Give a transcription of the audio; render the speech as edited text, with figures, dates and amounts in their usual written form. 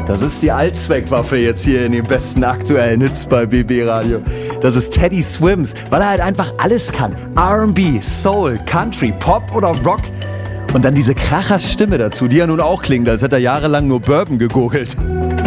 Das ist die Allzweckwaffe jetzt hier in den besten aktuellen Hits bei BB Radio. Das ist Teddy Swims, weil er halt einfach alles kann. R&B, Soul, Country, Pop oder Rock. Und dann diese Kracherstimme dazu, die ja nun auch klingt, als hätte er jahrelang nur Bourbon gegurgelt.